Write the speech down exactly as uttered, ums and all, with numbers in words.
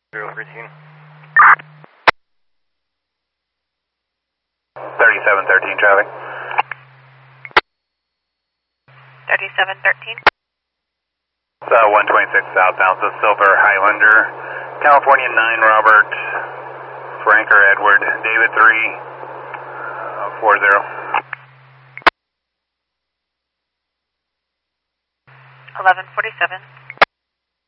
zero thirteen. thirty-seven thirteen traffic. thirty-seven thirteen. It's uh, one twenty-six southbound, so Silver Highlander, California nine Robert, Franker Edward, David three, uh, four zero. eleven forty-seven.